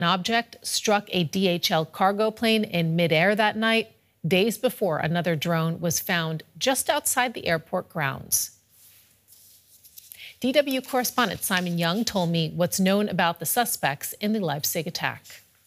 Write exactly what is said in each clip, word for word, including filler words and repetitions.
An object struck a D H L cargo plane in midair that night, days before another drone was found just outside the airport grounds. D W correspondent Simon Young told me what's known about the suspects in the Leipzig attack.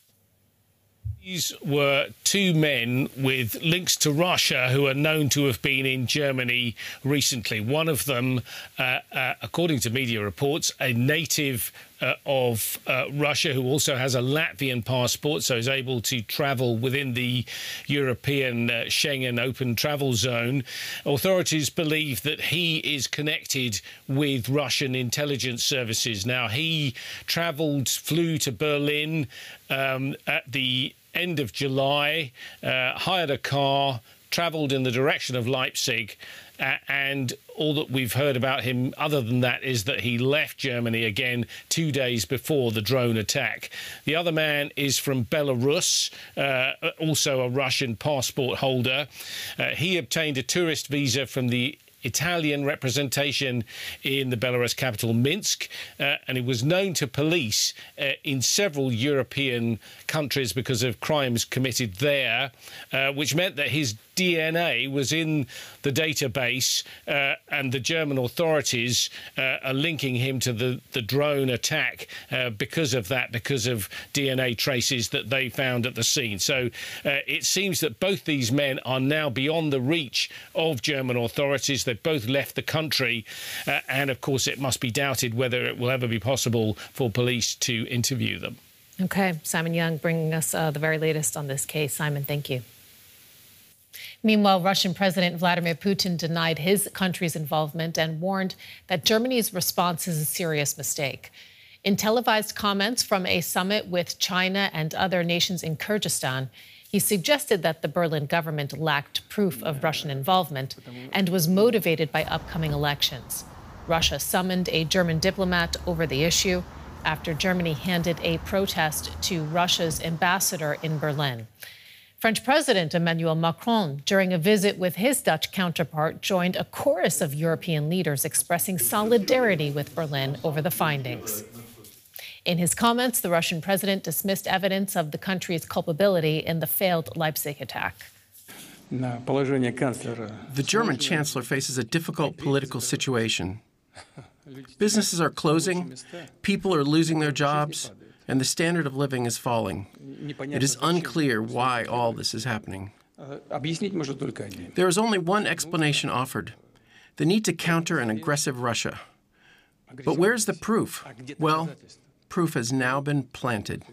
These were two men with links to Russia who are known to have been in Germany recently. One of them, uh, uh, according to media reports, a native uh, of uh, Russia who also has a Latvian passport, so is able to travel within the European uh, Schengen open travel zone. Authorities believe that he is connected with Russian intelligence services. Now, he travelled, flew to Berlin um, at the end of July, uh, hired a car, travelled in the direction of Leipzig, uh, and all that we've heard about him other than that is that he left Germany again two days before the drone attack. The other man is from Belarus, uh, also a Russian passport holder. Uh, he obtained a tourist visa from the Italian representation in the Belarus capital, Minsk, uh, and it was known to police uh, in several European countries because of crimes committed there, uh, which meant that his D N A was in the database, uh, and the German authorities uh, are linking him to the, the drone attack uh, because of that, because of D N A traces that they found at the scene. So uh, it seems that both these men are now beyond the reach of German authorities. They've both left the country, uh, and of course it must be doubted whether it will ever be possible for police to interview them. OK, Simon Young bringing us uh, the very latest on this case. Simon, thank you. Meanwhile, Russian President Vladimir Putin denied his country's involvement and warned that Germany's response is a serious mistake. In televised comments from a summit with China and other nations in Kyrgyzstan, he suggested that the Berlin government lacked proof of Russian involvement and was motivated by upcoming elections. Russia summoned a German diplomat over the issue after Germany handed a protest to Russia's ambassador in Berlin. French President Emmanuel Macron, during a visit with his Dutch counterpart, joined a chorus of European leaders expressing solidarity with Berlin over the findings. In his comments, the Russian president dismissed evidence of the country's culpability in the failed Leipzig attack. The German chancellor faces a difficult political situation. Businesses are closing, people are losing their jobs, and the standard of living is falling. It is unclear why all this is happening. There is only one explanation offered: the need to counter an aggressive Russia. But where's the proof? Well, proof has now been planted.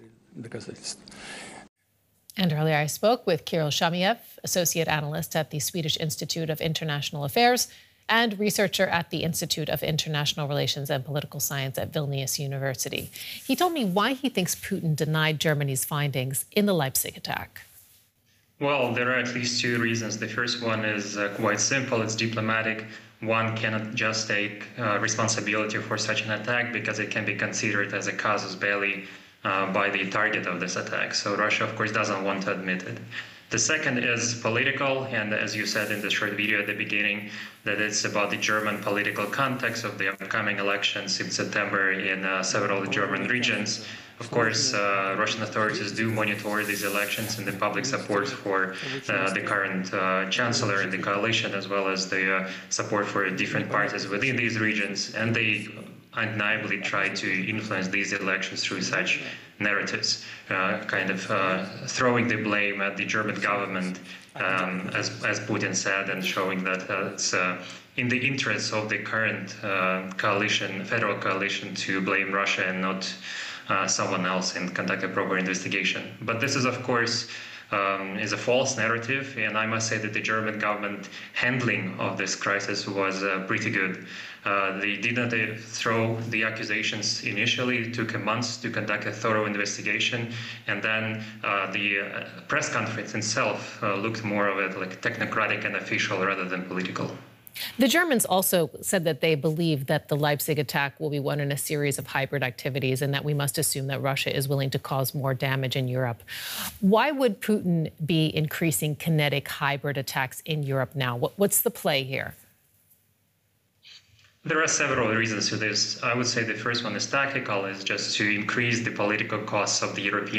And earlier I spoke with Kirill Shamiev, associate analyst at the Swedish Institute of International Affairs and researcher at the Institute of International Relations and Political Science at Vilnius University. He told me why he thinks Putin denied Germany's findings in the Leipzig attack. Well, there are at least two reasons. The first one is uh, quite simple. It's diplomatic. One cannot just take uh, responsibility for such an attack because it can be considered as a casus belli uh, by the target of this attack. So Russia, of course, doesn't want to admit it. The second is political, and as you said in the short video at the beginning, that it's about the German political context of the upcoming elections in September in uh, several German regions. Of course, uh, Russian authorities do monitor these elections and the public support for uh, the current uh, chancellor and the coalition, as well as the uh, support for different parties within these regions, and they undeniably try to influence these elections through such narratives, uh, kind of uh, throwing the blame at the German government, um, as, as Putin said, and showing that uh, it's uh, in the interests of the current uh, coalition, federal coalition, to blame Russia and not uh, someone else and conduct a proper investigation. But this is, of course, Um, is a false narrative, and I must say that the German government handling of this crisis was uh, pretty good. Uh, they did not uh, throw the accusations initially. It took a month to conduct a thorough investigation, and then uh, the uh, press conference itself uh, looked more of it like technocratic and official rather than political. The Germans also said that they believe that the Leipzig attack will be one in a series of hybrid activities and that we must assume that Russia is willing to cause more damage in Europe. Why would Putin be increasing kinetic hybrid attacks in Europe now? What, what's the play here? There are several reasons to this. I would say the first one is tactical, is just to increase the political costs of the European